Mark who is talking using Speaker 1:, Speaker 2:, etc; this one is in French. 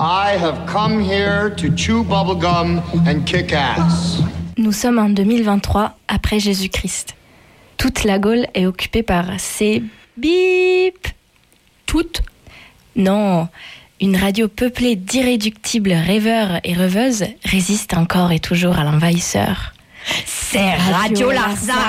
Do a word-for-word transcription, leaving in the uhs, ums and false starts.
Speaker 1: I have come here to chew bubblegum and kick ass.
Speaker 2: Nous sommes en deux mille vingt-trois, après Jésus-Christ. Toute la Gaule est occupée par ces bip.
Speaker 3: Toutes ?
Speaker 2: Non, une radio peuplée d'irréductibles rêveurs et rêveuses résiste encore et toujours à l'envahisseur.
Speaker 3: C'est Radio Larzac.